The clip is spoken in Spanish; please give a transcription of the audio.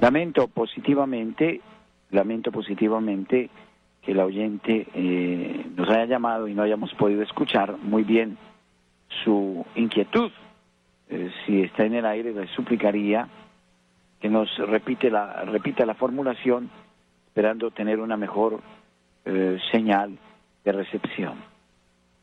Lamento positivamente que el oyente nos haya llamado y no hayamos podido escuchar muy bien su inquietud. Si está en el aire, le suplicaría que nos repita la formulación, esperando tener una mejor señal de recepción.